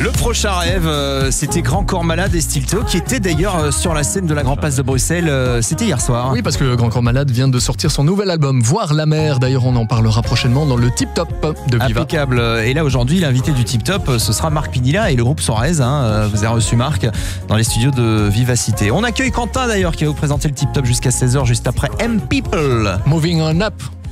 Le prochain rêve, c'était Grand Corps Malade et Stilto, qui était d'ailleurs sur la scène de la Grand Place de Bruxelles. C'était hier soir. Oui, parce que Grand Corps Malade vient de sortir son nouvel album, Voir la mer. D'ailleurs, on en parlera prochainement dans le Tip Top de Viva. Impeccable. Et là, aujourd'hui, l'invité du Tip Top, ce sera Marc Pinilla et le groupe Suarez. Vous avez reçu Marc dans les studios de Vivacité. On accueille Quentin, d'ailleurs, qui va vous présenter le Tip Top jusqu'à 16h, juste après M People. Moving on up.